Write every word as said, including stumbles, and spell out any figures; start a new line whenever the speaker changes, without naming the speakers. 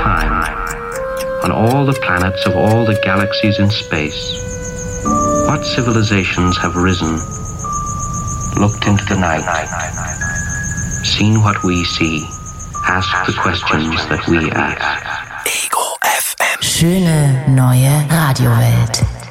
time, on all the planets of all the galaxies in space, what civilizations have risen, looked into the night, seen what we see, asked the questions that we ask.
Ego F M. Schöne neue Radiowelt.